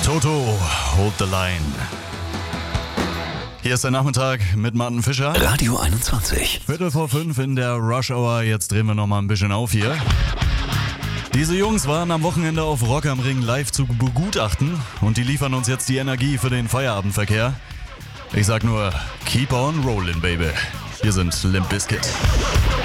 Toto, hold the line. Hier ist der Nachmittag mit Martin Fischer. Radio 21. 4:45 in der Rush Hour. Jetzt drehen wir nochmal ein bisschen auf hier. Diese Jungs waren am Wochenende auf Rock am Ring live zu begutachten und die liefern uns jetzt die Energie für den Feierabendverkehr. Ich sag nur, keep on rolling, baby. Hier sind Limp Bizkit.